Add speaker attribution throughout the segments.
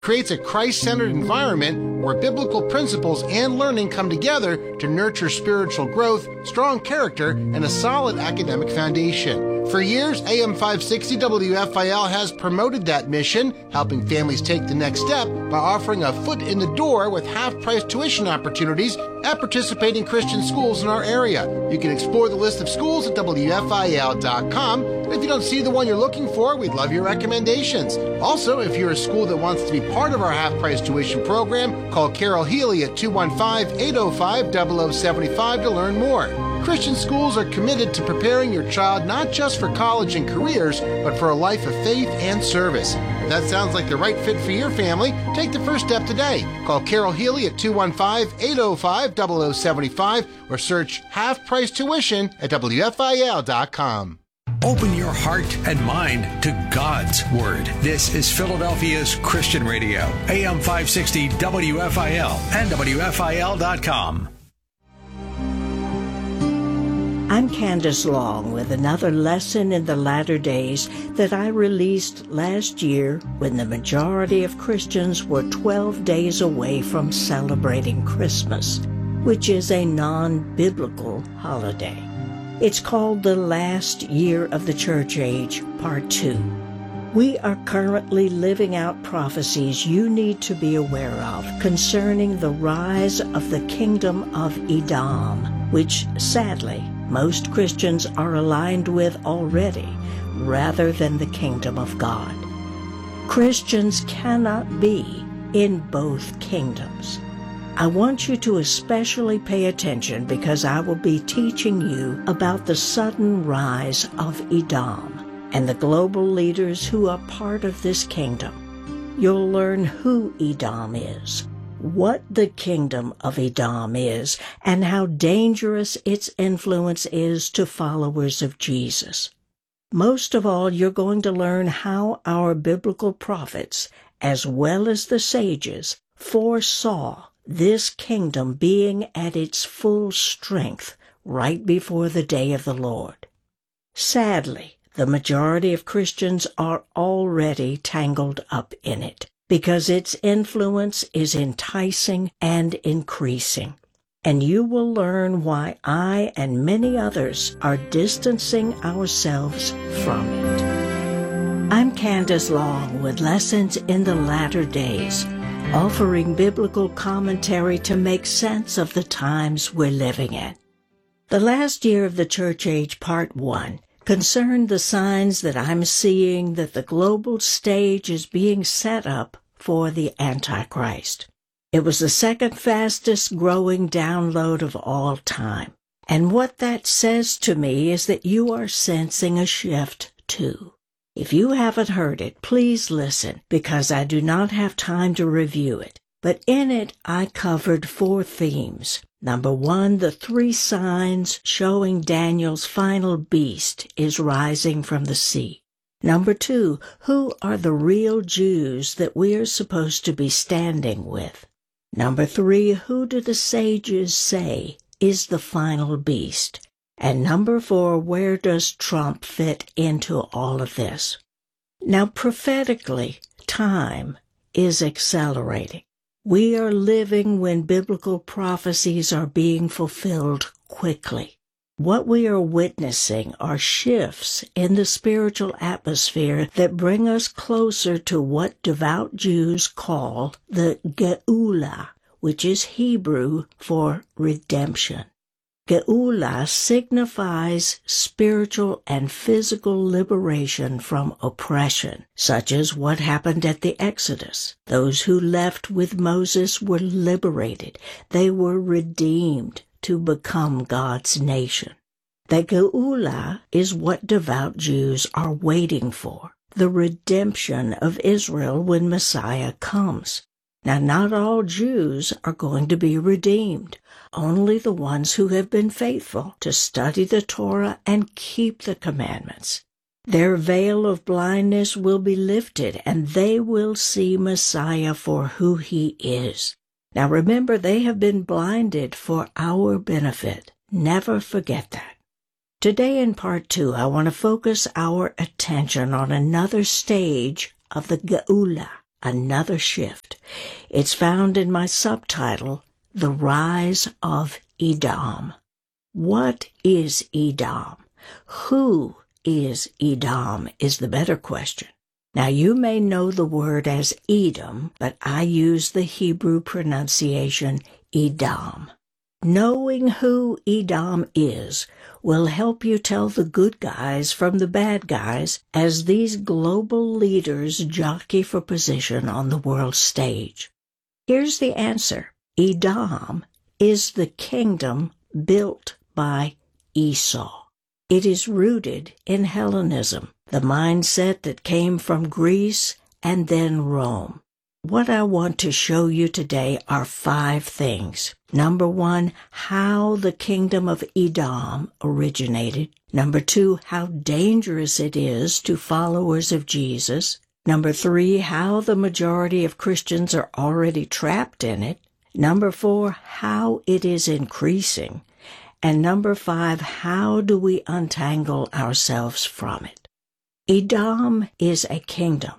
Speaker 1: creates a Christ-centered environment where biblical principles and learning come together to nurture spiritual growth, strong character, and a solid academic foundation. For years, AM 560 WFIL has promoted that mission, helping families take the next step by offering a foot in the door with half-price tuition opportunities at participating Christian schools in our area. You can explore the list of schools at WFIL.com. If you don't see the one you're looking for, we'd love your recommendations. Also, if you're a school that wants to be part of our half-price tuition program, call Carol Healy at 215-805-0075 to learn more. Christian schools are committed to preparing your child not just for college and careers, but for a life of faith and service. If that sounds like the right fit for your family, take the first step today. Call Carol Healy at 215-805-0075 or search half-price tuition at WFIL.com.
Speaker 2: Open your heart and mind to God's Word. This is Philadelphia's Christian Radio, AM 560 WFIL and WFIL.com.
Speaker 3: I'm Candace Long with another lesson in the latter days that I released last year when the majority of Christians were 12 days away from celebrating Christmas, which is a non-biblical holiday. It's called The Last Year of the Church Age, Part 2. We are currently living out prophecies you need to be aware of concerning the rise of the kingdom of Edom, which, sadly, most Christians are aligned with already, rather than the kingdom of God. Christians cannot be in both kingdoms. I want you to especially pay attention because I will be teaching you about the sudden rise of Edom and the global leaders who are part of this kingdom. You'll learn who Edom is, what the kingdom of Edom is, and how dangerous its influence is to followers of Jesus. Most of all, you're going to learn how our biblical prophets, as well as the sages, foresaw this kingdom being at its full strength right before the day of the Lord. Sadly, the majority of Christians are already tangled up in it, because its influence is enticing and increasing. And you will learn why I and many others are distancing ourselves from it. I'm Candace Long with Lessons in the Latter Days, offering biblical commentary to make sense of the times we're living in. The last year of the church age, Part 1, concerned the signs that I'm seeing that the global stage is being set up for the Antichrist. It was the second fastest growing download of all time. And what that says to me is that you are sensing a shift too. If you haven't heard it, please listen, because I do not have time to review it. But in it, I covered 4 themes. Number 1, the 3 signs showing Daniel's final beast is rising from the sea. Number 2, who are the real Jews that we are supposed to be standing with? Number 3, who do the sages say is the final beast? And number 4, where does Trump fit into all of this? Now, prophetically, time is accelerating. We are living when biblical prophecies are being fulfilled quickly. What we are witnessing are shifts in the spiritual atmosphere that bring us closer to what devout Jews call the Geula, which is Hebrew for redemption. Geula signifies spiritual and physical liberation from oppression, such as what happened at the Exodus. Those who left with Moses were liberated. They were redeemed to become God's nation. The Geula is what devout Jews are waiting for, the redemption of Israel when Messiah comes. Now, not all Jews are going to be redeemed. Only the ones who have been faithful to study the Torah and keep the commandments. Their veil of blindness will be lifted, and they will see Messiah for who he is. Now remember, they have been blinded for our benefit. Never forget that. Today in Part 2, I want to focus our attention on another stage of the Geula, another shift. It's found in my subtitle, The Rise of Edom. What is Edom? Who is Edom is the better question. Now, you may know the word as Edom, but I use the Hebrew pronunciation Edom. Knowing who Edom is will help you tell the good guys from the bad guys as these global leaders jockey for position on the world stage. Here's the answer. Edom is the kingdom built by Esau. It is rooted in Hellenism, the mindset that came from Greece and then Rome. What I want to show you today are 5 things. Number 1, how the kingdom of Edom originated. Number 2, how dangerous it is to followers of Jesus. Number 3, how the majority of Christians are already trapped in it. Number 4, how it is increasing. And number 5, how do we untangle ourselves from it? Edom is a kingdom,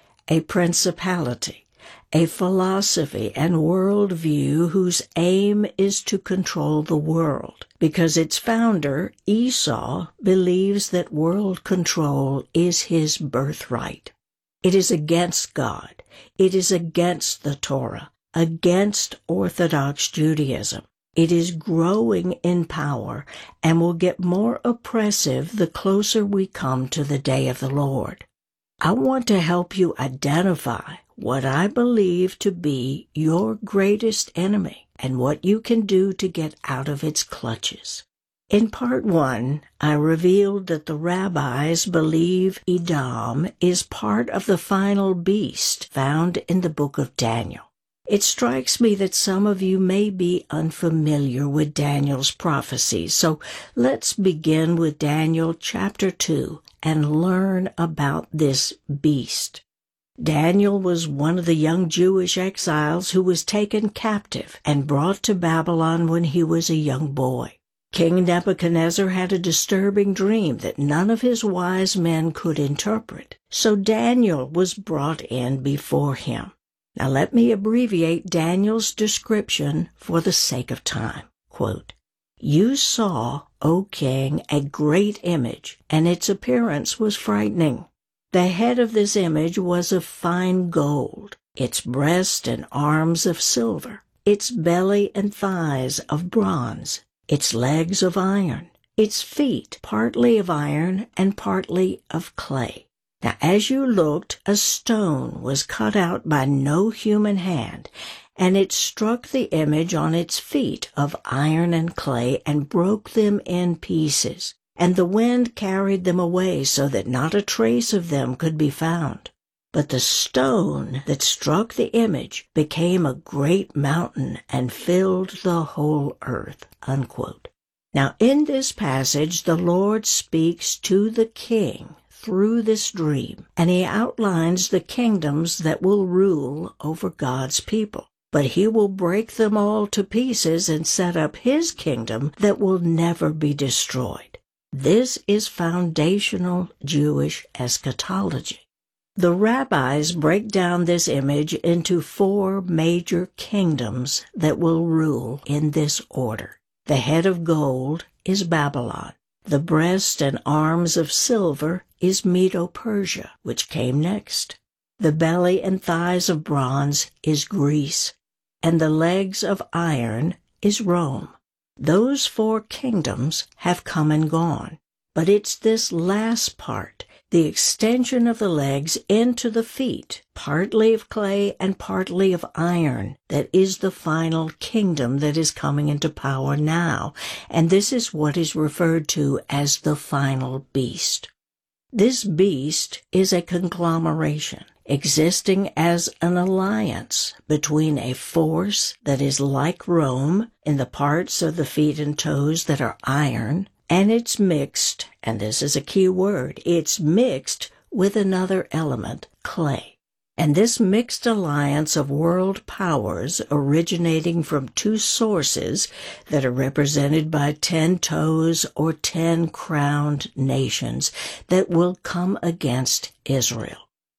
Speaker 3: a principality, a philosophy and worldview whose aim is to control the world, because its founder, Esau, believes that world control is his birthright. It is against God. It is against the Torah, against Orthodox Judaism. It is growing in power and will get more oppressive the closer we come to the day of the Lord. I want to help you identify what I believe to be your greatest enemy and what you can do to get out of its clutches. In part 1, I revealed that the rabbis believe Edom is part of the final beast found in the book of Daniel. It strikes me that some of you may be unfamiliar with Daniel's prophecies, so let's begin with Daniel chapter 2 and learn about this beast. Daniel was one of the young Jewish exiles who was taken captive and brought to Babylon when he was a young boy. King Nebuchadnezzar had a disturbing dream that none of his wise men could interpret, so Daniel was brought in before him. Now let me abbreviate Daniel's description for the sake of time. Quote, "You saw, O king, a great image, and its appearance was frightening. The head of this image was of fine gold, its breast and arms of silver, its belly and thighs of bronze, its legs of iron, its feet partly of iron and partly of clay. Now as you looked, a stone was cut out by no human hand, and it struck the image on its feet of iron and clay and broke them in pieces, and the wind carried them away so that not a trace of them could be found. But the stone that struck the image became a great mountain and filled the whole earth." Unquote. Now in this passage, the Lord speaks to the king through this dream, and he outlines the kingdoms that will rule over God's people. But he will break them all to pieces and set up his kingdom that will never be destroyed. This is foundational Jewish eschatology. The rabbis break down this image into 4 major kingdoms that will rule in this order. The head of gold is Babylon. The breast and arms of silver is Medo-Persia, which came next. The belly and thighs of bronze is Greece, and the legs of iron is Rome. Those 4 kingdoms have come and gone, but it's this last part, the extension of the legs into the feet, partly of clay and partly of iron, that is the final kingdom that is coming into power now, and this is what is referred to as the final beast. This beast is a conglomeration, existing as an alliance between a force that is like Rome in the parts of the feet and toes that are iron, and it's mixed, and this is a key word, it's mixed with another element, clay. And this mixed alliance of world powers originating from 2 sources that are represented by 10 toes or 10 crowned nations that will come against Israel.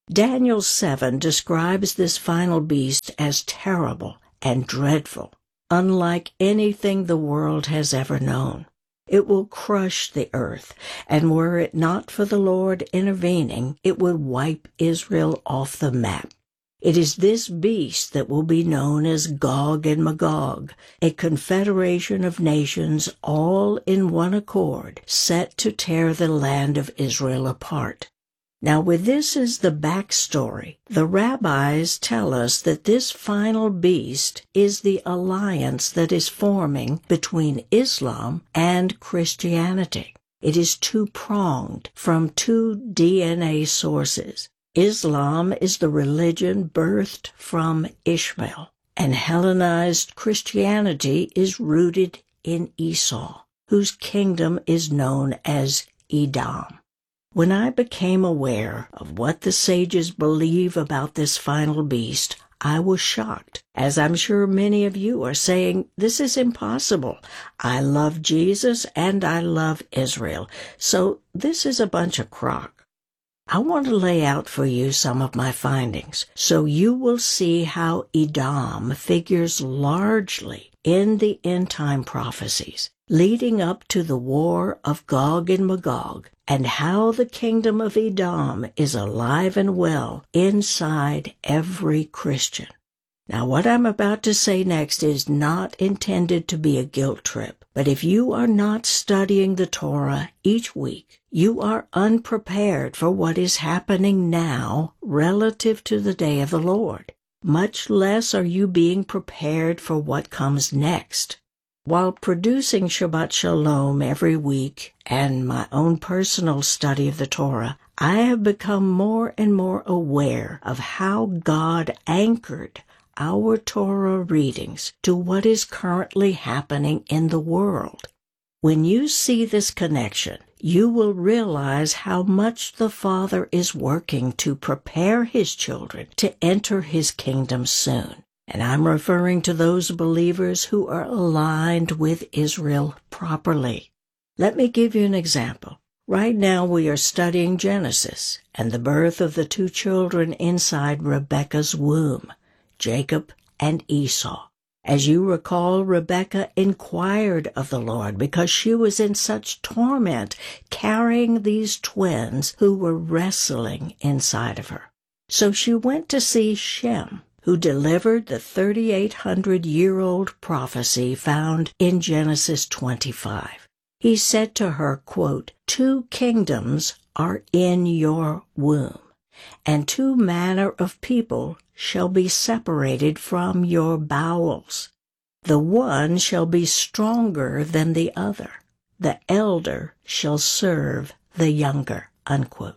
Speaker 3: Daniel 7 describes this final beast as terrible and dreadful, unlike anything the world has ever known. It will crush the earth, and were it not for the Lord intervening, it would wipe Israel off the map. It is this beast that will be known as Gog and Magog, a confederation of nations all in one accord, set to tear the land of Israel apart. Now, with this as the backstory, the rabbis tell us that this final beast is the alliance that is forming between Islam and Christianity. It is two-pronged from two DNA sources. Islam is the religion birthed from Ishmael, and Hellenized Christianity is rooted in Esau, whose kingdom is known as Edom. When I became aware of what the sages believe about this final beast, I was shocked, as I'm sure many of you are saying, this is impossible. I love Jesus and I love Israel, so this is a bunch of crock. I want to lay out for you some of my findings, so you will see how Edom figures largely in the end-time prophecies, leading up to the war of Gog and Magog, and how the kingdom of Edom is alive and well inside every Christian. Now, what I'm about to say next is not intended to be a guilt trip, but if you are not studying the Torah each week, you are unprepared for what is happening now relative to the day of the Lord. Much less are you being prepared for what comes next. While producing Shabbat Shalom every week and my own personal study of the Torah, I have become more and more aware of how God anchored our Torah readings to what is currently happening in the world. When you see this connection, you will realize how much the Father is working to prepare His children to enter His kingdom soon. And I'm referring to those believers who are aligned with Israel properly. Let me give you an example. Right now we are studying Genesis and the birth of the two children inside Rebekah's womb, Jacob and Esau. As you recall, Rebekah inquired of the Lord because she was in such torment carrying these twins who were wrestling inside of her. So she went to see Shem, who delivered the 3,800-year-old prophecy found in Genesis 25. He said to her, quote, "Two kingdoms are in your womb, and two manner of people shall be separated from your bowels. The one shall be stronger than the other. The elder shall serve the younger." Unquote.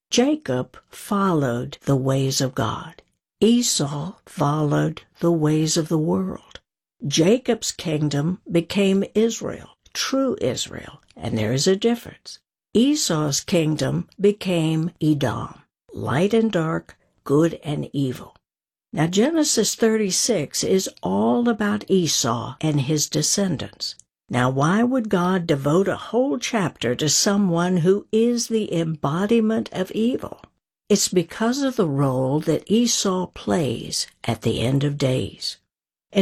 Speaker 3: Jacob followed the ways of God. Esau followed the ways of the world. Jacob's kingdom became Israel, true Israel, and there is a difference. Esau's kingdom became Edom, light and dark, good and evil. Now, Genesis 36 is all about Esau and his descendants. Now, why would God devote a whole chapter to someone who is the embodiment of evil? It's because of the role that Esau plays at the end of days. In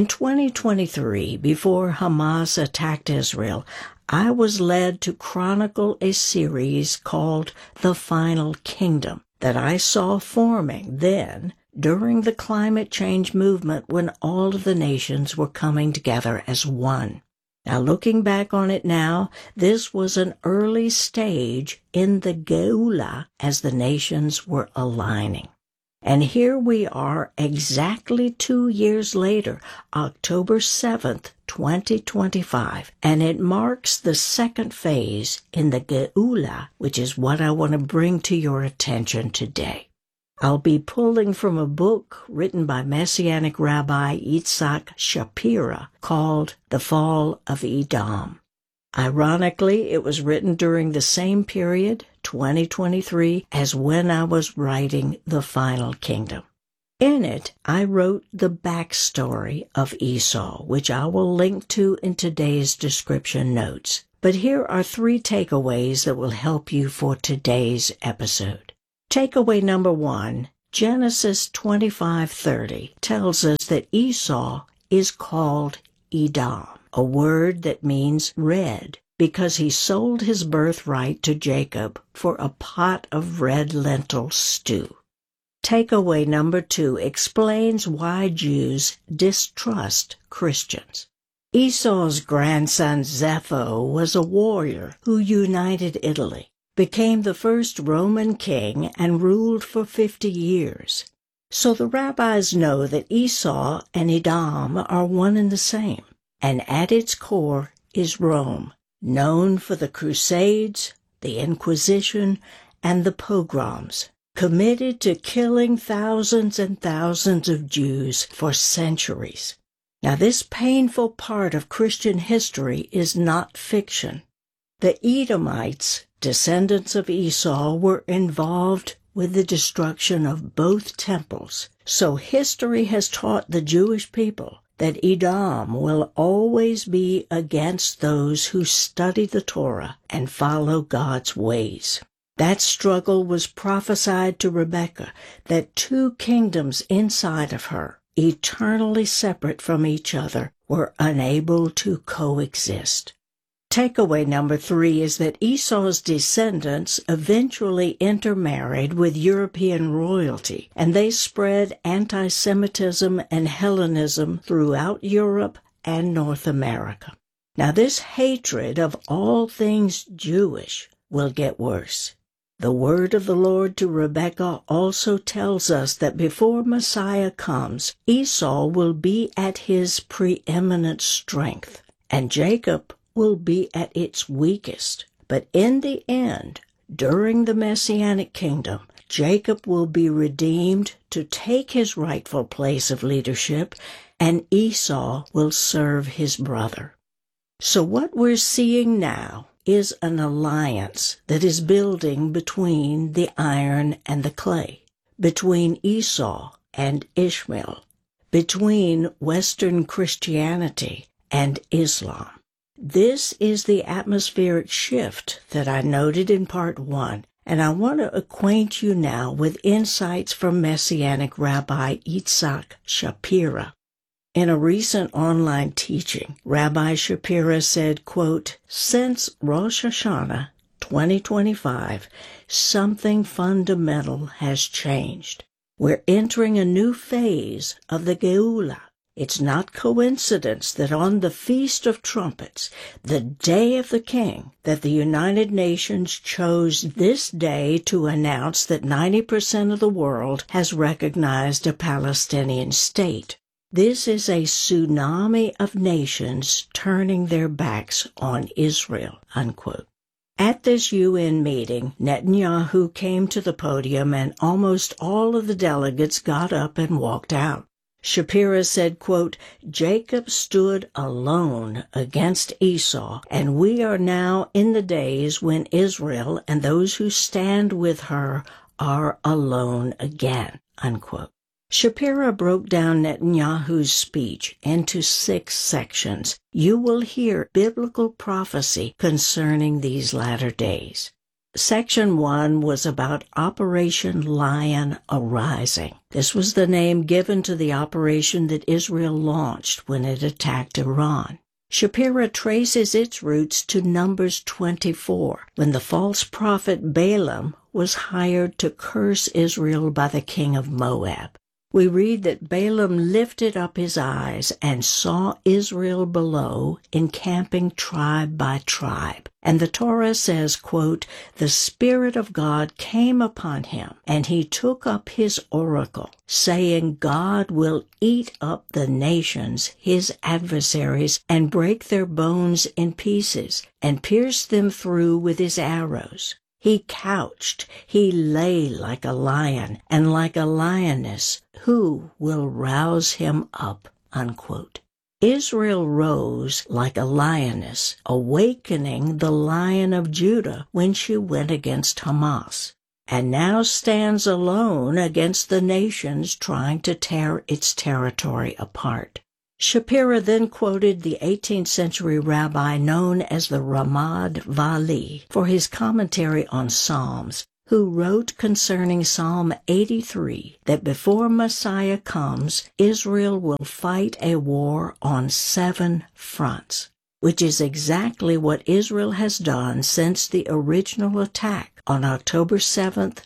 Speaker 3: 2023, before Hamas attacked Israel, I was led to chronicle a series called The Final Kingdom that I saw forming then during the climate change movement when all of the nations were coming together as one. Now, looking back on it now, this was an early stage in the Geula as the nations were aligning. And here we are exactly 2 years later, October 7th, 2025, and it marks the second phase in the Geula, which is what I want to bring to your attention today. I'll be pulling from a book written by Messianic Rabbi Yitzhak Shapira called The Fall of Edom. Ironically, it was written during the same period, 2023, as when I was writing The Final Kingdom. In it, I wrote the backstory of Esau, which I will link to in today's description notes. But here are 3 takeaways that will help you for today's episode. Takeaway number 1, Genesis 25:30 tells us that Esau is called Edom, a word that means red, because he sold his birthright to Jacob for a pot of red lentil stew. Takeaway number 2 explains why Jews distrust Christians. Esau's grandson Zepho was a warrior who united Italy, became the first Roman king, and ruled for 50 years. So the rabbis know that Esau and Edom are one and the same, and at its core is Rome, known for the Crusades, the Inquisition, and the pogroms, committed to killing thousands and thousands of Jews for centuries. Now, this painful part of Christian history is not fiction. The Edomites, descendants of Esau, were involved with the destruction of both temples. So history has taught the Jewish people that Edom will always be against those who study the Torah and follow God's ways. That struggle was prophesied to Rebekah, that two kingdoms inside of her, eternally separate from each other, were unable to coexist. Takeaway number 3 is that Esau's descendants eventually intermarried with European royalty, and they spread anti-Semitism and Hellenism throughout Europe and North America. Now, this hatred of all things Jewish will get worse. The word of the Lord to Rebekah also tells us that before Messiah comes, Esau will be at his preeminent strength, and Jacob will be at its weakest. But in the end, during the Messianic kingdom, Jacob will be redeemed to take his rightful place of leadership, and Esau will serve his brother. So what we're seeing now is an alliance that is building between the iron and the clay, between Esau and Ishmael, between Western Christianity and Islam. This is the atmospheric shift that I noted in part 1, and I want to acquaint you now with insights from Messianic Rabbi Yitzhak Shapira. In a recent online teaching, Rabbi Shapira said, quote, "Since Rosh Hashanah 2025, something fundamental has changed. We're entering a new phase of the Geula. It's not coincidence that on the Feast of Trumpets, the Day of the King, that the United Nations chose this day to announce that 90% of the world has recognized a Palestinian state. This is a tsunami of nations turning their backs on Israel," unquote. At this UN meeting, Netanyahu came to the podium and almost all of the delegates got up and walked out. Shapira said, quote, "Jacob stood alone against Esau, and we are now in the days when Israel and those who stand with her are alone again," unquote. Shapira broke down Netanyahu's speech into 6 sections. You will hear biblical prophecy concerning these latter days. Section 1 was about Operation Lion Arising. This was the name given to the operation that Israel launched when it attacked Iran. Shapira traces its roots to Numbers 24, when the false prophet Balaam was hired to curse Israel by the king of Moab. We read that Balaam lifted up his eyes and saw Israel below, encamping tribe by tribe. And the Torah says, quote, "The Spirit of God came upon him, and he took up his oracle, saying, God will eat up the nations, his adversaries, and break their bones in pieces, and pierce them through with his arrows. He couched, he lay like a lion, and like a lioness. Who will rouse him up?" Unquote. Israel rose like a lioness, awakening the Lion of Judah when she went against Hamas, and now stands alone against the nations trying to tear its territory apart. Shapira then quoted the 18th century rabbi known as the Ramad Vali for his commentary on Psalms, who wrote concerning Psalm 83 that before Messiah comes, Israel will fight a war on 7 fronts, which is exactly what Israel has done since the original attack on October 7th,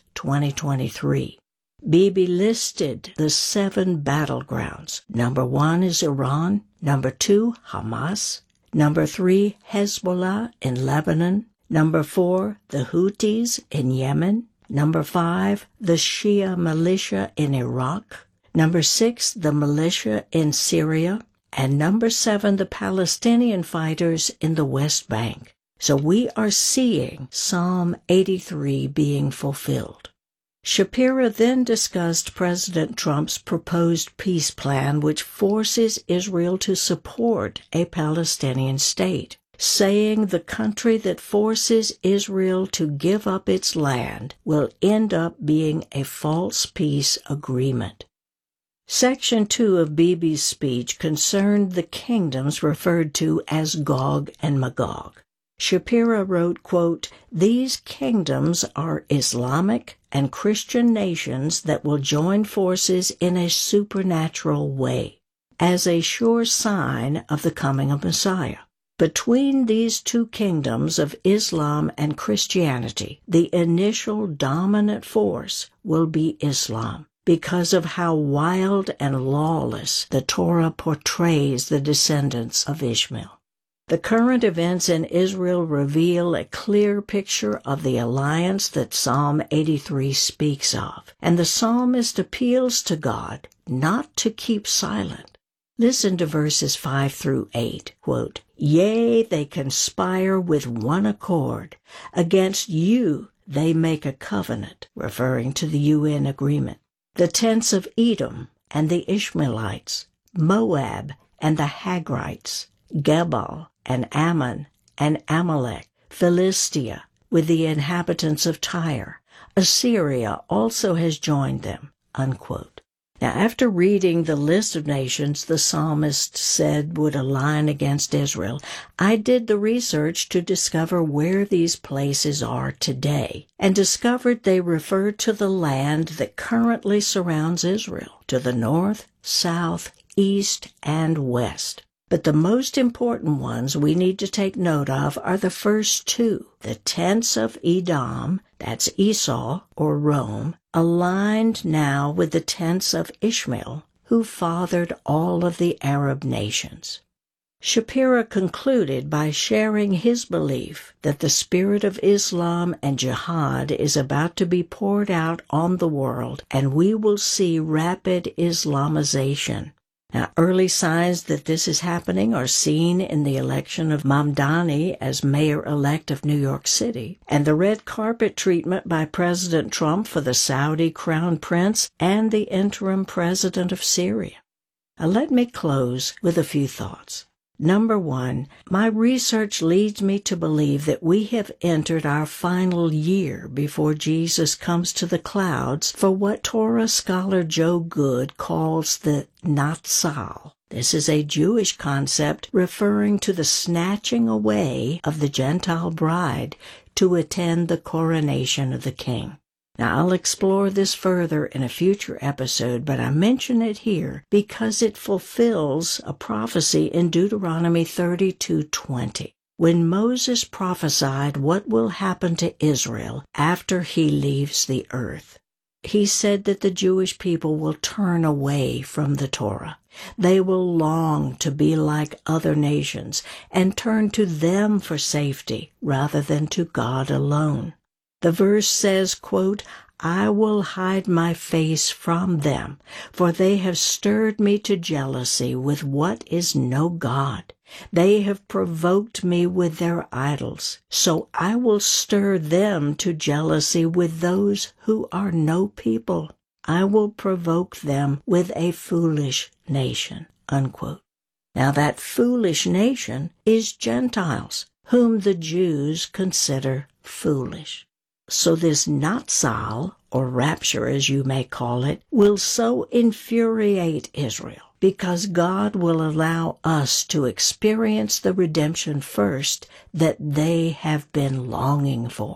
Speaker 3: 2023. Bibi listed the 7 battlegrounds. Number 1 is Iran. Number 2, Hamas. Number 3, Hezbollah in Lebanon. Number 4, the Houthis in Yemen. Number 5, the Shia militia in Iraq. Number 6, the militia in Syria. And number 7, the Palestinian fighters in the West Bank. So we are seeing Psalm 83 being fulfilled. Shapira then discussed President Trump's proposed peace plan, which forces Israel to support a Palestinian state, saying the country that forces Israel to give up its land will end up being a false peace agreement. Section 2 of Bibi's speech concerned the kingdoms referred to as Gog and Magog. Shapira wrote, quote, "These kingdoms are Islamic and Christian nations that will join forces in a supernatural way, as a sure sign of the coming of Messiah. Between these 2 kingdoms of Islam and Christianity, the initial dominant force will be Islam, because of how wild and lawless the Torah portrays the descendants of Ishmael. The current events in Israel reveal a clear picture of the alliance that Psalm 83 speaks of, and the psalmist appeals to God not to keep silent. Listen to verses 5 through 8, quote, "Yea, they conspire with one accord. Against you they make a covenant," referring to the UN agreement. "The tents of Edom and the Ishmaelites, Moab and the Hagrites, Gebal and Ammon and Amalek, Philistia, with the inhabitants of Tyre. Assyria also has joined them," unquote. Now, after reading the list of nations the psalmist said would align against Israel, I did the research to discover where these places are today, and discovered they refer to the land that currently surrounds Israel, to the north, south, east, and west. But the most important ones we need to take note of are the first 2, the tents of Edom, that's Esau or Rome, aligned now with the tents of Ishmael, who fathered all of the Arab nations. Shapira concluded by sharing his belief that the spirit of Islam and jihad is about to be poured out on the world, and we will see rapid Islamization. Now, early signs that this is happening are seen in the election of Mamdani as mayor-elect of New York City, and the red carpet treatment by President Trump for the Saudi crown prince and the interim president of Syria. Now, let me close with a few thoughts. Number 1, my research leads me to believe that we have entered our final year before Jesus comes to the clouds for what Torah scholar Joe Good calls the Natsal. This is a Jewish concept referring to the snatching away of the Gentile bride to attend the coronation of the king. Now, I'll explore this further in a future episode, but I mention it here because it fulfills a prophecy in Deuteronomy 32:20, when Moses prophesied what will happen to Israel after he leaves the earth. He said that the Jewish people will turn away from the Torah. They will long to be like other nations and turn to them for safety rather than to God alone. The verse says, quote, "I will hide my face from them, for they have stirred me to jealousy with what is no God. They have provoked me with their idols, so I will stir them to jealousy with those who are no people. I will provoke them with a foolish nation," unquote. Now, that foolish nation is Gentiles, whom the Jews consider foolish. So this Natsal, or rapture as you may call it, will so infuriate Israel because God will allow us to experience the redemption first that they have been longing for.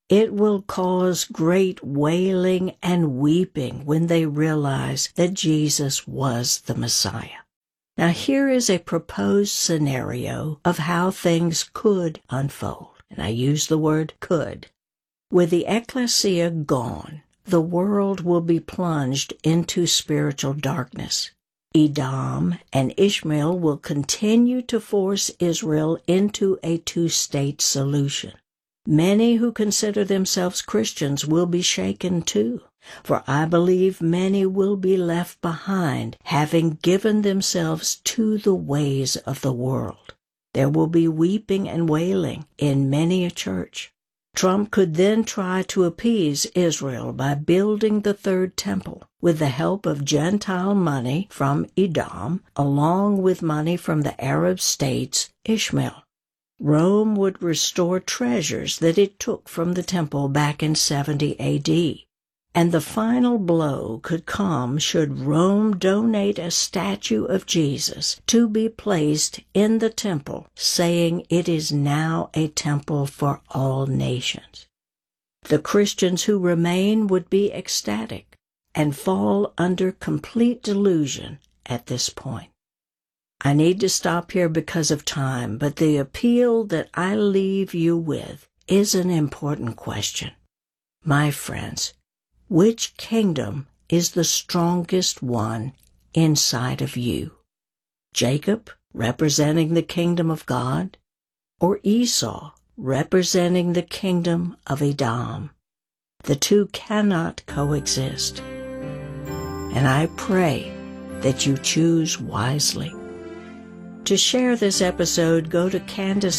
Speaker 3: It will cause great wailing and weeping when they realize that Jesus was the Messiah. Now here is a proposed scenario of how things could unfold, and I use the word could. With the ecclesia gone, the world will be plunged into spiritual darkness. Edom and Ishmael will continue to force Israel into a two-state solution. Many who consider themselves Christians will be shaken too, for I believe many will be left behind, having given themselves to the ways of the world. There will be weeping and wailing in many a church. Trump could then try to appease Israel by building the third temple with the help of Gentile money from Edom, along with money from the Arab states, Ishmael. Rome would restore treasures that it took from the temple back in 70 AD. And the final blow could come should Rome donate a statue of Jesus to be placed in the temple, saying it is now a temple for all nations. The Christians who remain would be ecstatic and fall under complete delusion at this point. I need to stop here because of time, but the appeal that I leave you with is an important question. My friends, which kingdom is the strongest one inside of you? Jacob, representing the kingdom of God, or Esau, representing the kingdom of Edom? The two cannot coexist. And I pray that you choose wisely. To share this episode, go to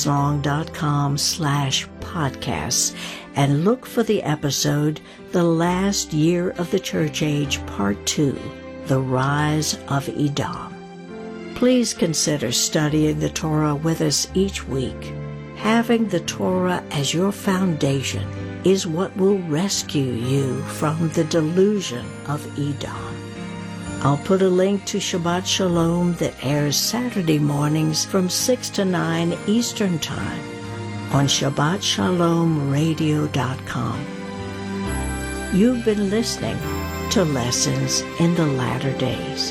Speaker 3: CandiceLong.com/podcasts and look for the episode, The Last Year of the Church Age, Part 2, The Rise of Edom. Please consider studying the Torah with us each week. Having the Torah as your foundation is what will rescue you from the delusion of Edom. I'll put a link to Shabbat Shalom that airs Saturday mornings from 6 to 9 Eastern Time on ShabbatShalomRadio.com. You've been listening to Lessons in the Latter Days.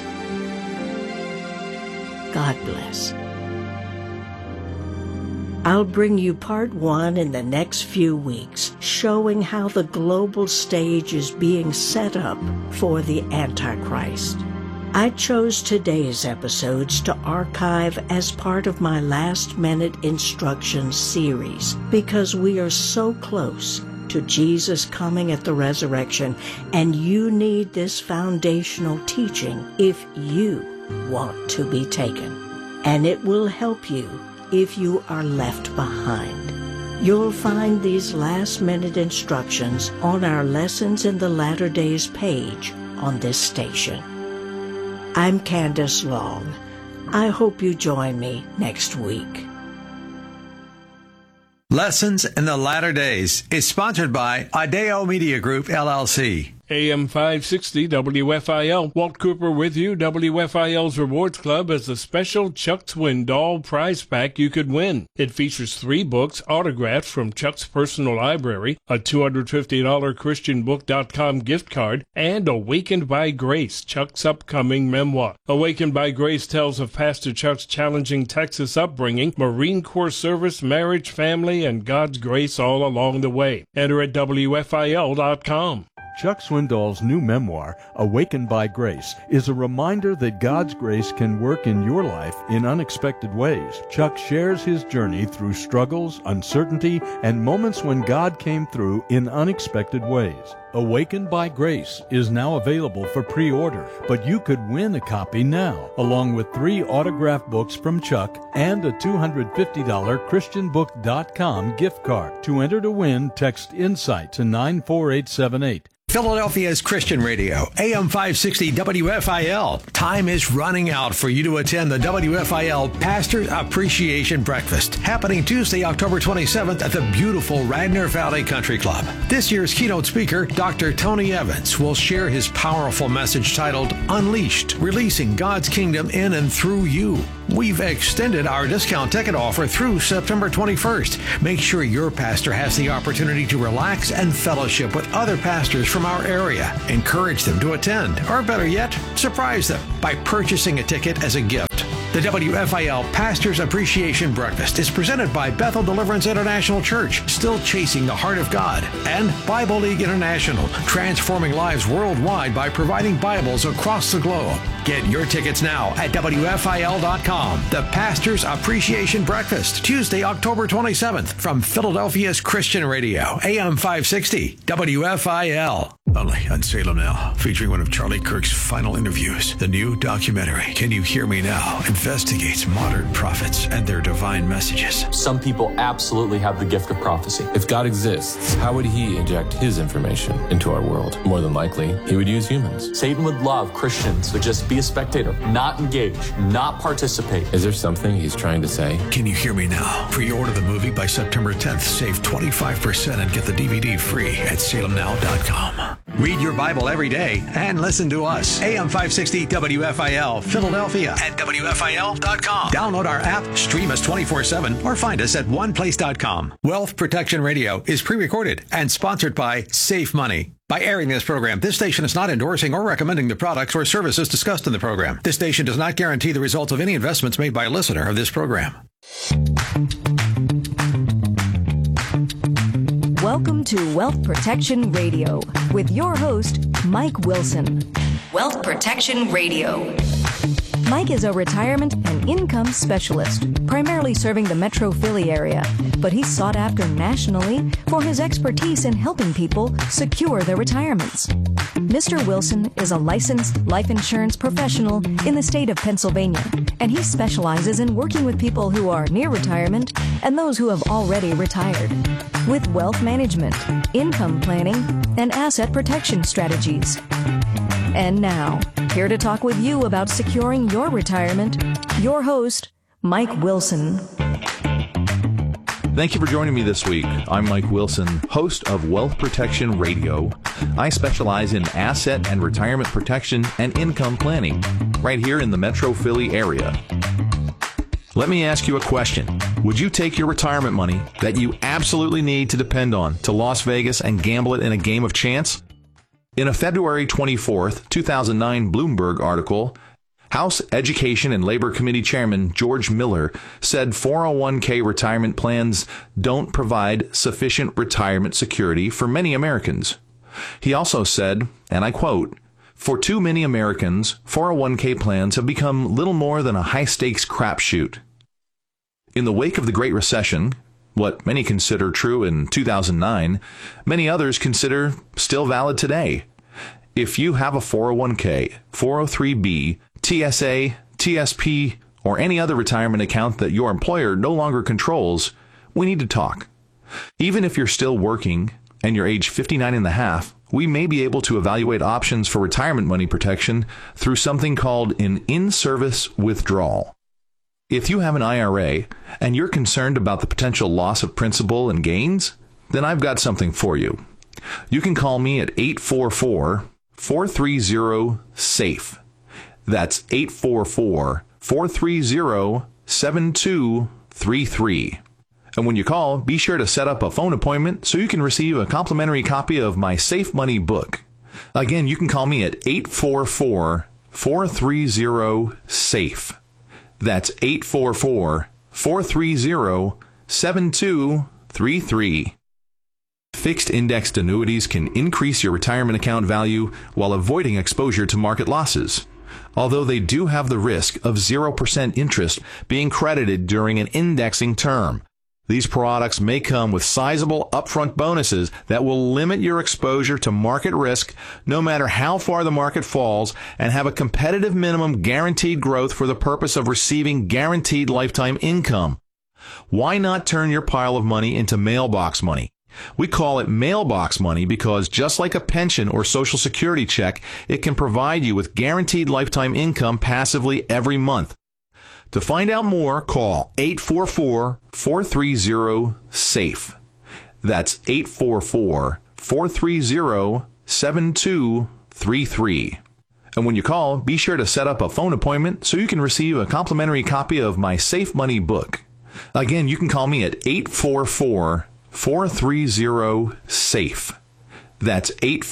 Speaker 3: God bless. I'll bring you part 1 in the next few weeks, showing how the global stage is being set up for the Antichrist. I chose today's episodes to archive as part of my last-minute instructions series because we are so close to Jesus coming at the resurrection, and you need this foundational teaching if you want to be taken. And it will help you if you are left behind. You'll find these last-minute instructions on our Lessons in the Latter Days page on this station. I'm Candice Long. I hope you join me next week.
Speaker 2: Lessons in the Latter Days is sponsored by Ideo Media Group, LLC.
Speaker 4: AM 560 WFIL. Walt Cooper with you. WFIL's Rewards Club has a special Chuck Swindoll prize pack you could win. It features 3 books autographed from Chuck's personal library, a $250 ChristianBook.com gift card, and Awakened by Grace, Chuck's upcoming memoir. Awakened by Grace tells of Pastor Chuck's challenging Texas upbringing, Marine Corps service, marriage, family, and God's grace all along the way. Enter at WFIL.com.
Speaker 5: Chuck Swindoll's new memoir, Awakened by Grace, is a reminder that God's grace can work in your life in unexpected ways. Chuck shares his journey through struggles, uncertainty, and moments when God came through in unexpected ways. Awakened by Grace is now available for pre-order, but you could win a copy now, along with 3 autographed books from Chuck and a $250 ChristianBook.com gift card. To enter to win, text INSIGHT to 94878.
Speaker 2: Philadelphia's Christian Radio, AM 560 WFIL. Time is running out for you to attend the WFIL Pastor's Appreciation Breakfast, happening Tuesday, October 27th at the beautiful Radnor Valley Country Club. This year's keynote speaker, Dr. Tony Evans, will share his powerful message titled Unleashed, Releasing God's Kingdom in and Through You. We've extended our discount ticket offer through September 21st. Make sure your pastor has the opportunity to relax and fellowship with other pastors from our area. Encourage them to attend, or better yet, surprise them by purchasing a ticket as a gift. The WFIL Pastors Appreciation Breakfast is presented by Bethel Deliverance International Church, still chasing the heart of God, and Bible League International, transforming lives worldwide by providing Bibles across the globe. Get your tickets now at WFIL.com. The Pastors Appreciation Breakfast, Tuesday, October 27th, from Philadelphia's Christian Radio, AM 560, WFIL. Only on Salem Now, featuring one of Charlie Kirk's final interviews. The new documentary, Can You Hear Me Now?, investigates modern prophets and their divine messages.
Speaker 6: Some people absolutely have the gift of prophecy.
Speaker 7: If God exists, how would he inject his information into our world? More than likely, he would use humans.
Speaker 6: Satan would love Christians to just be a spectator, not engage, not participate.
Speaker 7: Is there something he's trying to say?
Speaker 2: Can You Hear Me Now? Pre-order the movie by September 10th. Save 25% and get the DVD free at salemnow.com. Read your Bible every day and listen to us. AM 560 WFIL, Philadelphia at WFIL.com. Download our app, stream us 24/7, or find us at oneplace.com. Wealth Protection Radio is pre-recorded and sponsored by Safe Money. By airing this program, this station is not endorsing or recommending the products or services discussed in the program. This station does not guarantee the results of any investments made by a listener of this program.
Speaker 8: Welcome to Wealth Protection Radio with your host, Mike Wilson. Wealth Protection Radio. Mike is a retirement and income specialist, primarily serving the Metro Philly area, but he's sought after nationally for his expertise in helping people secure their retirements. Mr. Wilson is a licensed life insurance professional in the state of Pennsylvania, and he specializes in working with people who are near retirement and those who have already retired, with wealth management, income planning, and asset protection strategies. And now, here to talk with you about securing your retirement, your host, Mike Wilson.
Speaker 9: Thank you for joining me this week. I'm Mike Wilson, host of Wealth Protection Radio. I specialize in asset and retirement protection and income planning right here in the Metro Philly area. Let me ask you a question. Would you take your retirement money that you absolutely need to depend on to Las Vegas and gamble it in a game of chance? In a February 24th, 2009 Bloomberg article, House Education and Labor Committee Chairman George Miller said 401k retirement plans don't provide sufficient retirement security for many Americans. He also said, and I quote, "For too many Americans, 401k plans have become little more than a high-stakes crapshoot." In the wake of the Great Recession, what many consider true in 2009, many others consider still valid today. If you have a 401k, 403b, TSA, TSP, or any other retirement account that your employer no longer controls, we need to talk. Even if you're still working and you're age 59 and a half, we may be able to evaluate options for retirement money protection through something called an in-service withdrawal. If you have an IRA and you're concerned about the potential loss of principal and gains, then I've got something for you. You can call me at 844-430-SAFE. That's 844-430-7233. And when you call, be sure to set up a phone appointment so you can receive a complimentary copy of my Safe Money book. Again, you can call me at 844-430-SAFE. That's 844-430-7233. Fixed indexed annuities can increase your retirement account value while avoiding exposure to market losses, although they do have the risk of 0% interest being credited during an indexing term. These products may come with sizable upfront bonuses that will limit your exposure to market risk no matter how far the market falls, and have a competitive minimum guaranteed growth for the purpose of receiving guaranteed lifetime income. Why not turn your pile of money into mailbox money? We call it mailbox money because just like a pension or Social Security check, it can provide you with guaranteed lifetime income passively every month. To find out more, call 844-430-SAFE. That's 844-430-7233. And when you call, be sure to set up a phone appointment so you can receive a complimentary copy of my Safe Money book. Again, you can call me at 844-430-SAFE. That's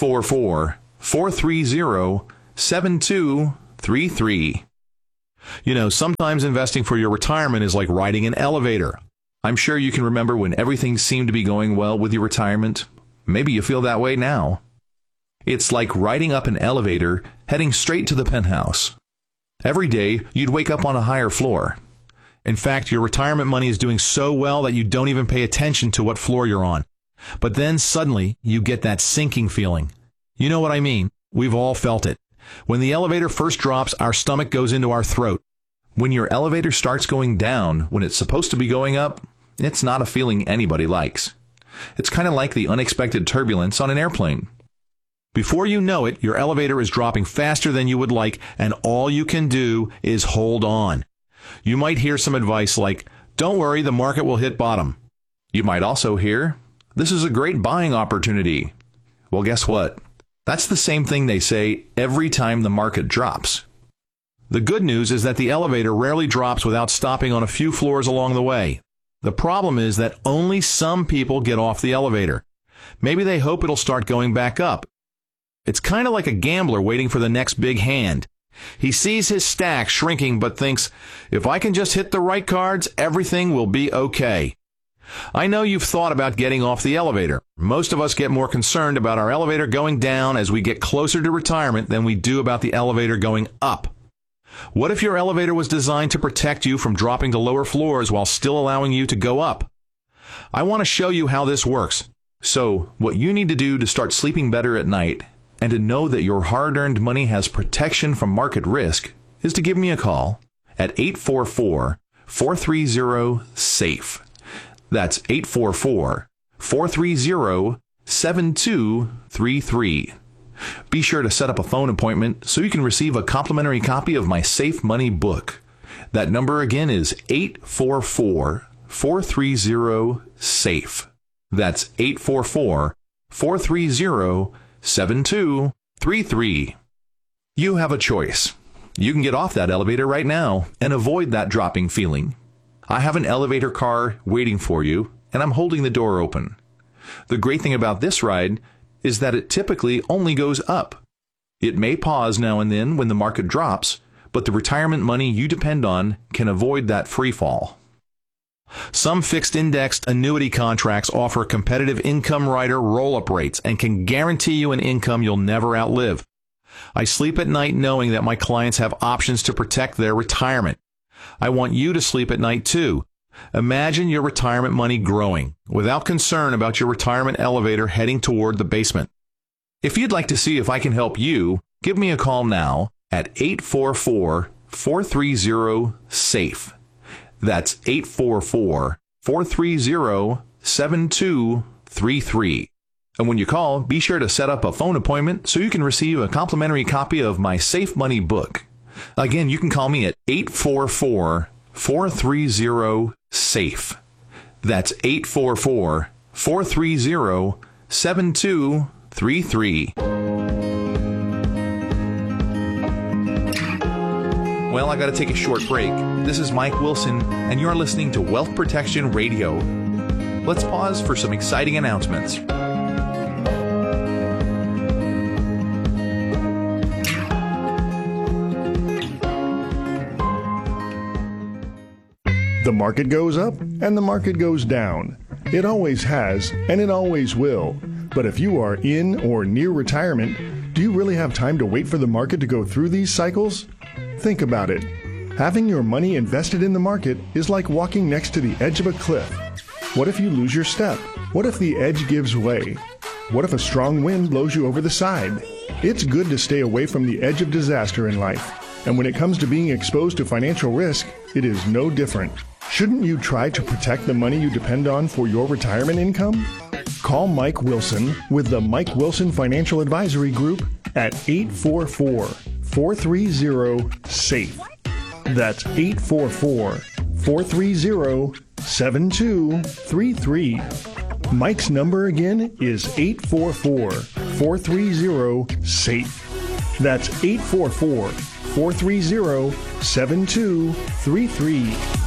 Speaker 9: 844-430-7233. You know, sometimes investing for your retirement is like riding an elevator. I'm sure you can remember when everything seemed to be going well with your retirement. Maybe you feel that way now. It's like riding up an elevator, heading straight to the penthouse. Every day, you'd wake up on a higher floor. In fact, your retirement money is doing so well that you don't even pay attention to what floor you're on. But then suddenly, you get that sinking feeling. You know what I mean? We've all felt it. When the elevator first drops, our stomach goes into our throat. When your elevator starts going down when it's supposed to be going up, it's not a feeling anybody likes. It's kind of like the unexpected turbulence on an airplane. Before you know it, your elevator is dropping faster than you would like, and all you can do is hold on. You might hear some advice like, "Don't worry, the market will hit bottom." You might also hear, "This is a great buying opportunity." Well, guess what? That's the same thing they say every time the market drops. The good news is that the elevator rarely drops without stopping on a few floors along the way. The problem is that only some people get off the elevator. Maybe they hope it'll start going back up. It's kind of like a gambler waiting for the next big hand. He sees his stack shrinking but thinks, if I can just hit the right cards, everything will be okay. I know you've thought about getting off the elevator. Most of us get more concerned about our elevator going down as we get closer to retirement than we do about the elevator going up. What if your elevator was designed to protect you from dropping to lower floors while still allowing you to go up? I want to show you how this works. So, what you need to do to start sleeping better at night and to know that your hard-earned money has protection from market risk is to give me a call at 844-430-SAFE. That's 844-430-7233. Be sure to set up a phone appointment so you can receive a complimentary copy of my Safe Money book. That number again is 844-430-SAFE. That's 844-430-7233. You have a choice. You can get off that elevator right now and avoid that dropping feeling. I have an elevator car waiting for you, and I'm holding the door open. The great thing about this ride is that it typically only goes up. It may pause now and then when the market drops, but the retirement money you depend on can avoid that free fall. Some fixed-indexed annuity contracts offer competitive income rider roll-up rates and can guarantee you an income you'll never outlive. I sleep at night knowing that my clients have options to protect their retirement. I want you to sleep at night too. Imagine your retirement money growing without concern about your retirement elevator heading toward the basement. If you'd like to see if I can help you, give me a call now at 844-430-SAFE. That's 844-430-7233. And when you call, be sure to set up a phone appointment so you can receive a complimentary copy of my Safe Money book. Again, you can call me at 844-430-SAFE. That's 844-430-7233. Well, I got to take a short break. This is Mike Wilson, and you're listening to Wealth Protection Radio. Let's pause for some exciting announcements.
Speaker 10: The market goes up and the market goes down. It always has and it always will. But if you are in or near retirement, do you really have time to wait for the market to go through these cycles? Think about it. Having your money invested in the market is like walking next to the edge of a cliff. What if you lose your step? What if the edge gives way? What if a strong wind blows you over the side? It's good to stay away from the edge of disaster in life. And when it comes to being exposed to financial risk, it is no different. Shouldn't you try to protect the money you depend on for your retirement income? Call Mike Wilson with the Mike Wilson Financial Advisory Group at 844-430-SAFE. That's 844-430-7233. Mike's number again is 844-430-SAFE. That's 844-430-7233.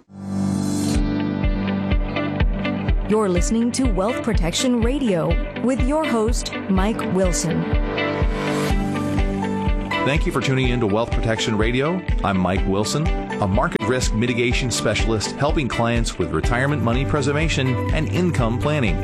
Speaker 8: You're listening to Wealth Protection Radio with your host, Mike Wilson.
Speaker 9: Thank you for tuning in to Wealth Protection Radio. I'm Mike Wilson, a market risk mitigation specialist helping clients with retirement money preservation and income planning.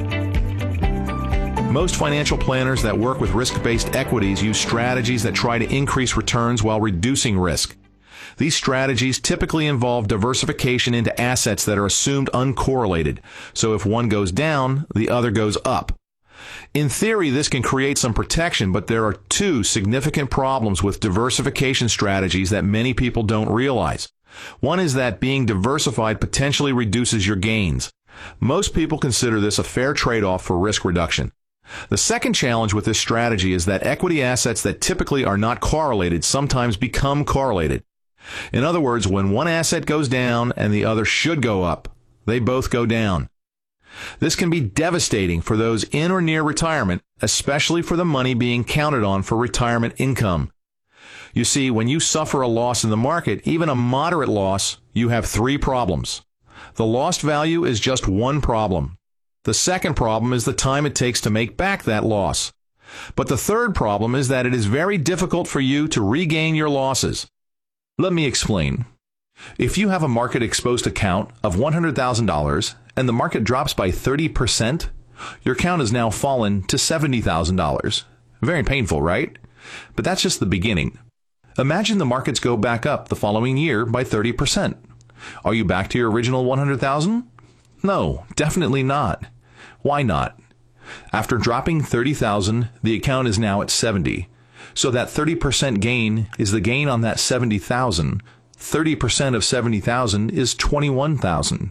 Speaker 9: Most financial planners that work with risk-based equities use strategies that try to increase returns while reducing risk. These strategies typically involve diversification into assets that are assumed uncorrelated. So if one goes down, the other goes up. In theory, this can create some protection, but there are two significant problems with diversification strategies that many people don't realize. One is that being diversified potentially reduces your gains. Most people consider this a fair trade-off for risk reduction. The second challenge with this strategy is that equity assets that typically are not correlated sometimes become correlated. In other words, when one asset goes down and the other should go up, they both go down. This can be devastating for those in or near retirement, especially for the money being counted on for retirement income. You see, when you suffer a loss in the market, even a moderate loss, you have three problems. The lost value is just one problem. The second problem is the time it takes to make back that loss. But the third problem is that it is very difficult for you to regain your losses. Let me explain. If you have a market exposed account of $100,000 and the market drops by 30%, your account has now fallen to $70,000. Very painful, right? But that's just the beginning. Imagine the markets go back up the following year by 30%. Are you back to your original $100,000? No, definitely not. Why not? After dropping $30,000, the account is now at $70,000. So that 30% gain is the gain on that $70,000. 30% of $70,000 is $21,000.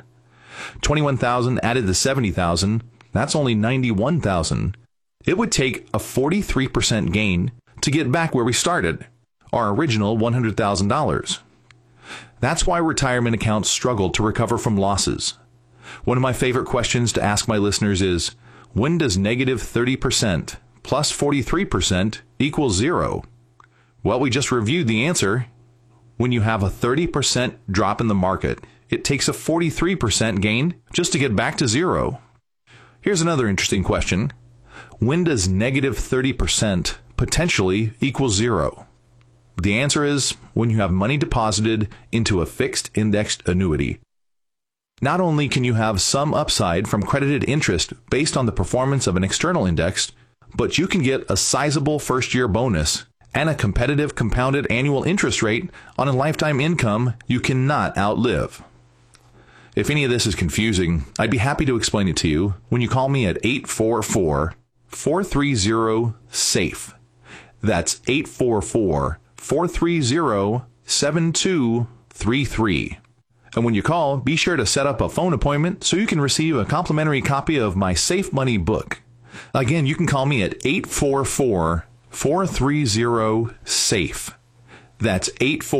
Speaker 9: $21,000 added to $70,000, that's only $91,000. It would take a 43% gain to get back where we started, our original $100,000. That's why retirement accounts struggle to recover from losses. One of my favorite questions to ask my listeners is, when does negative 30% plus 43% equals zero? Well, we just reviewed the answer. When you have a 30% drop in the market, it takes a 43% gain just to get back to zero. Here's another interesting question. When does negative 30% potentially equal zero? The answer is when you have money deposited into a fixed indexed annuity. Not only can you have some upside from credited interest based on the performance of an external index, but you can get a sizable first-year bonus and a competitive compounded annual interest rate on a lifetime income you cannot outlive. If any of this is confusing, I'd be happy to explain it to you when you call me at 844-430-SAFE. That's 844-430-7233. And when you call, be sure to set up a phone appointment so you can receive a complimentary copy of my Safe Money book. Again, you can call me at 844-430-SAFE. That's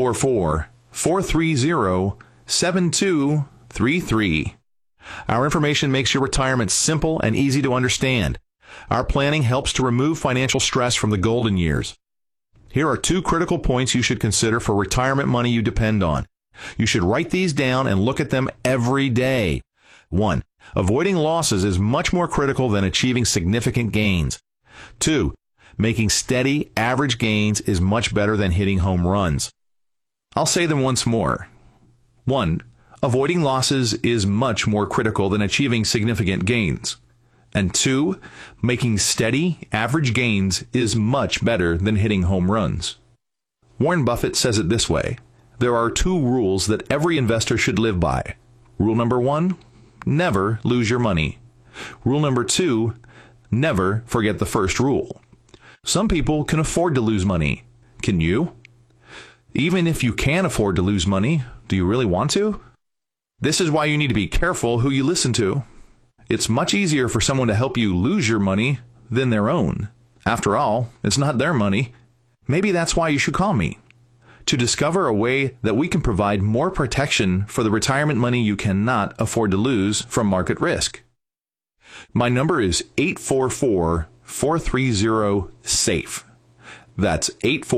Speaker 9: 844-430-7233. Our information makes your retirement simple and easy to understand. Our planning helps to remove financial stress from the golden years. Here are two critical points you should consider for retirement money you depend on. You should write these down and look at them every day. 1. Avoiding losses is much more critical than achieving significant gains. 2. Making steady, average gains is much better than hitting home runs. I'll say them once more. 1. Avoiding losses is much more critical than achieving significant gains. And 2. Making steady, average gains is much better than hitting home runs. Warren Buffett says it this way. There are 2 rules that every investor should live by. Rule number 1, never lose your money. Rule number 2, never forget the first rule. Some people can afford to lose money. Can you? Even if you can afford to lose money, do you really want to? This is why you need to be careful who you listen to. It's much easier for someone to help you lose your money than their own. After all, it's not their money. Maybe that's why you should call me, to discover a way that we can provide more protection for the retirement money you cannot afford to lose from market risk. My number is 844-430-SAFE. That's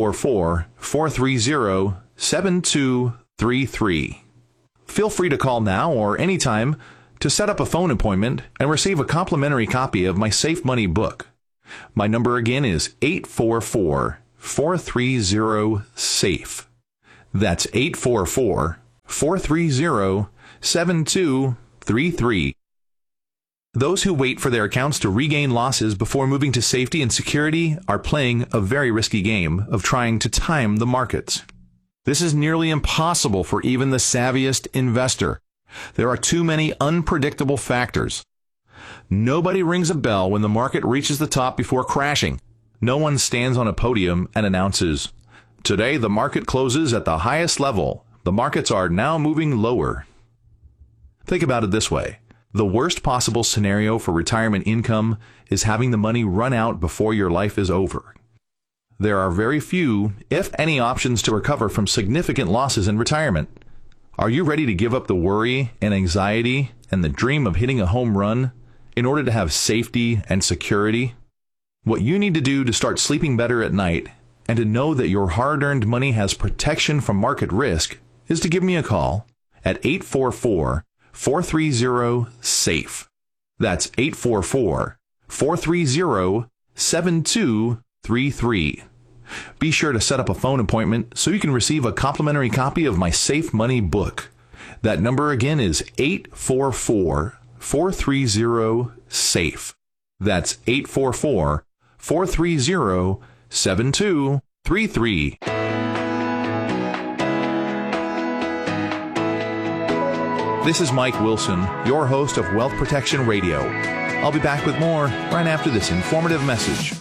Speaker 9: 844-430-7233. Feel free to call now or anytime to set up a phone appointment and receive a complimentary copy of my Safe Money book. My number again is 844-430-SAFE. That's 844-430-7233. Those who wait for their accounts to regain losses before moving to safety and security are playing a very risky game of trying to time the markets. This is nearly impossible for even the savviest investor. There are too many unpredictable factors. Nobody rings a bell when the market reaches the top before crashing. No one stands on a podium and announces, "Today the market closes at the highest level. The markets are now moving lower." Think about it this way. The worst possible scenario for retirement income is having the money run out before your life is over. There are very few, if any, options to recover from significant losses in retirement. Are you ready to give up the worry and anxiety and the dream of hitting a home run in order to have safety and security? What you need to do to start sleeping better at night and to know that your hard-earned money has protection from market risk is to give me a call at 844-430-SAFE. That's 844-430-7233. Be sure to set up a phone appointment so you can receive a complimentary copy of my Safe Money book. That number again is 844-430-SAFE. That's 844-430-7233. This is Mike Wilson, your host of Wealth Protection Radio. I'll be back with more right after this informative message.